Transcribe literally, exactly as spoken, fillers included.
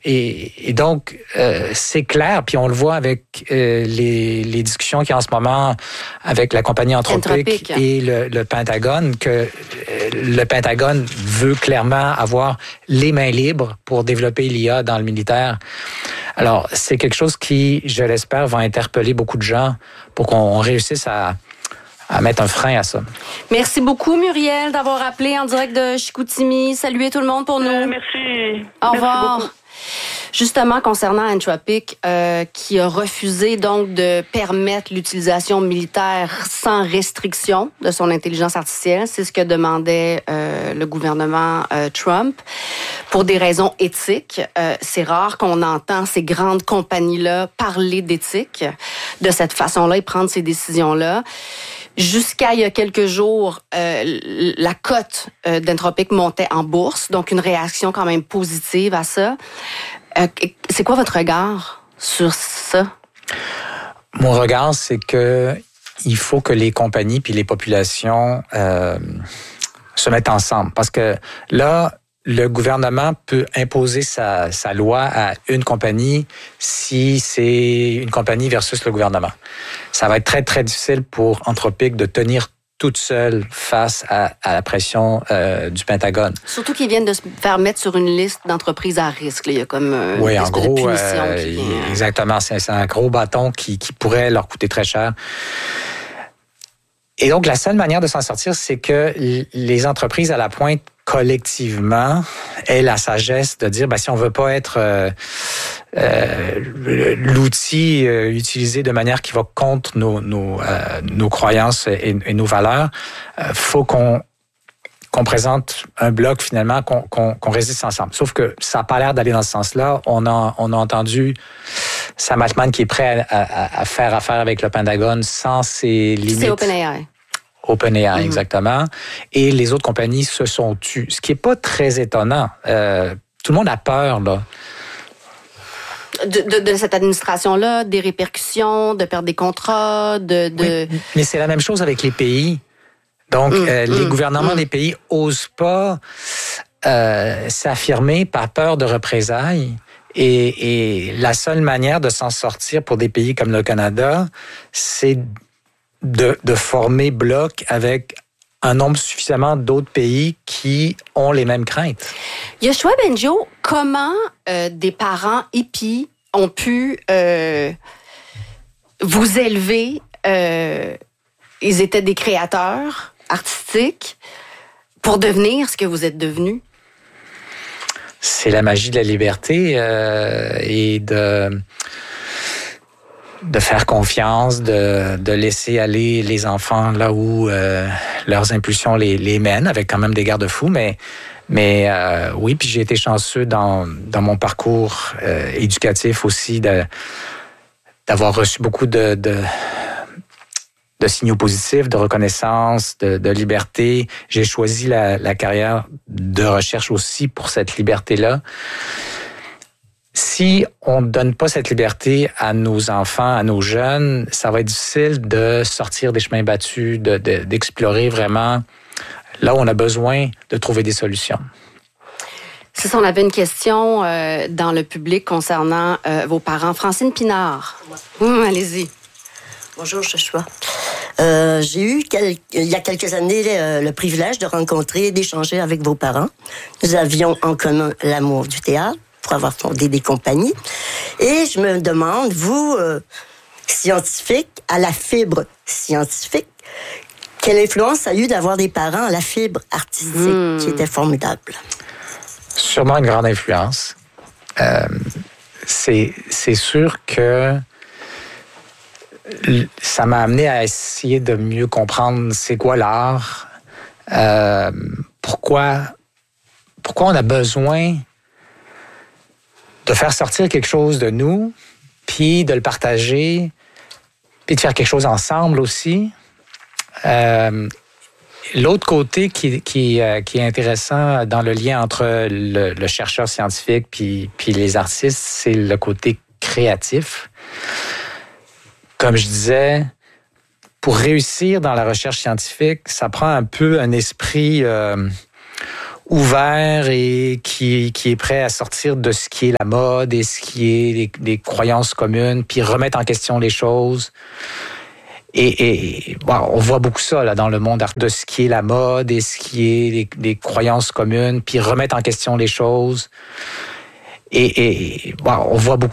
et, et donc, euh, c'est clair, puis on le voit avec euh, les, les discussions qu'il y a en ce moment avec la compagnie Anthropic, Anthropic. et le, le Pentagone, que euh, le Pentagone veut clairement avoir les mains libres pour développer l'I A dans le militaire. Alors, c'est quelque chose qui, je l'espère, va interpeller beaucoup de gens pour qu'on réussisse à à mettre un frein à ça. Merci beaucoup, Muriel, d'avoir appelé en direct de Chicoutimi. Saluez tout le monde pour nous. Euh, merci. Au revoir. Merci beaucoup. Justement, concernant Anthropic, euh, qui a refusé donc de permettre l'utilisation militaire sans restriction de son intelligence artificielle, c'est ce que demandait euh, le gouvernement euh, Trump, pour des raisons éthiques. Euh, c'est rare qu'on entend ces grandes compagnies-là parler d'éthique de cette façon-là et prendre ces décisions-là. Jusqu'à il y a quelques jours, euh, la cote euh, d'Anthropic montait en bourse, donc une réaction quand même positive à ça. Euh, c'est quoi votre regard sur ça? Mon regard, c'est que il faut que les compagnies puis les populations euh, se mettent ensemble. Parce que là, le gouvernement peut imposer sa, sa loi à une compagnie si c'est une compagnie versus le gouvernement. Ça va être très, très difficile pour Anthropic de tenir toute seule face à, à la pression euh, du Pentagone. Surtout qu'ils viennent de se faire mettre sur une liste d'entreprises à risque. Là. Il y a comme euh, oui, une en liste gros, de punition euh, qui vient. Exactement. C'est, c'est un gros bâton qui, qui pourrait leur coûter très cher. Et donc, la seule manière de s'en sortir, c'est que les entreprises à la pointe collectivement aient la sagesse de dire, ben, si on veut pas être euh, euh, l'outil euh, utilisé de manière qui va contre nos, nos, euh, nos croyances et, et nos valeurs, euh, faut qu'on qu'on présente un bloc finalement, qu'on, qu'on, qu'on résiste ensemble. Sauf que ça n'a pas l'air d'aller dans ce sens-là. On a, on a entendu Sam Altman qui est prêt à, à, à faire affaire avec le Pentagone sans ses limites. C'est OpenAI. OpenAI, mm-hmm. exactement. Et les autres compagnies se sont tues. Ce qui n'est pas très étonnant. Euh, tout le monde a peur, là. De, de, de cette administration-là, des répercussions, de perdre des contrats, de... de... Oui, mais c'est la même chose avec les pays. Donc, mmh, euh, les mmh, gouvernements mmh. des pays osent pas euh, s'affirmer par peur de représailles. Et, et la seule manière de s'en sortir pour des pays comme le Canada, c'est de, de former bloc avec un nombre suffisamment d'autres pays qui ont les mêmes craintes. Yoshua Bengio, comment euh, des parents hippies ont pu euh, vous élever? Euh, ils étaient des créateurs artistique pour devenir ce que vous êtes devenu? C'est la magie de la liberté euh, et de, de faire confiance, de, de laisser aller les enfants là où euh, leurs impulsions les, les mènent, avec quand même des garde-fous, mais mais euh, oui, puis j'ai été chanceux dans, dans mon parcours euh, éducatif aussi de, d'avoir reçu beaucoup de, de de signaux positifs, de reconnaissance, de, de liberté. J'ai choisi la, la carrière de recherche aussi pour cette liberté-là. Si on ne donne pas cette liberté à nos enfants, à nos jeunes, ça va être difficile de sortir des chemins battus, de, de, d'explorer vraiment là où on a besoin de trouver des solutions. C'est ça, on avait une question euh, dans le public concernant euh, vos parents. Francine Pinard. Hum, allez-y. Bonjour, Joshua. Euh, j'ai eu, quel... il y a quelques années, euh, le privilège de rencontrer et d'échanger avec vos parents. Nous avions en commun l'amour du théâtre pour avoir fondé des compagnies. Et je me demande, vous, euh, scientifique, à la fibre scientifique, quelle influence a eu d'avoir des parents à la fibre artistique mmh. qui était formidable? Sûrement une grande influence. Euh, c'est, c'est sûr que ça m'a amené à essayer de mieux comprendre c'est quoi l'art, euh, pourquoi, pourquoi on a besoin de faire sortir quelque chose de nous, puis de le partager, puis de faire quelque chose ensemble aussi. Euh, l'autre côté qui, qui, euh, qui est intéressant dans le lien entre le, le chercheur scientifique puis, puis les artistes, c'est le côté créatif. Comme je disais, pour réussir dans la recherche scientifique, ça prend un peu un esprit euh, ouvert et qui, qui est prêt à sortir de ce qui est la mode et ce qui est les, les croyances communes, puis remettre en question les choses. Et, et bon, on voit beaucoup ça là, dans le monde de ce qui est la mode et ce qui est les, les croyances communes, puis remettre en question les choses. Et, et bon, on voit beaucoup